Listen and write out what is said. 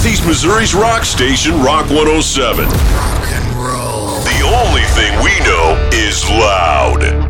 Northeast Missouri's rock station, Rock 107. Rock and roll. The only thing we know is loud.